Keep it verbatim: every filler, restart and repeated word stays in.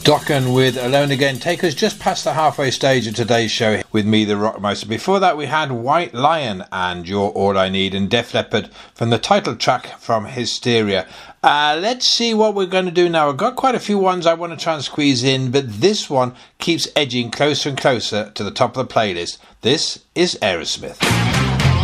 Dokken with Alone Again take us just past the halfway stage of today's show with me, the Rockmeister. Before that we had White Lion and You're All I Need, and Def Leppard from the title track from Hysteria. Uh, let's see what we're going to do now. I've got quite a few ones I want to try and squeeze in, but this one keeps edging closer and closer to the top of the playlist. This is Aerosmith.